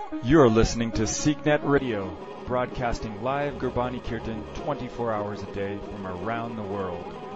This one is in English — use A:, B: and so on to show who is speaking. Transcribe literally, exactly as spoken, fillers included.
A: You're listening to SeekNet Radio, broadcasting live Gurbani Kirtan twenty-four hours a day from around the world.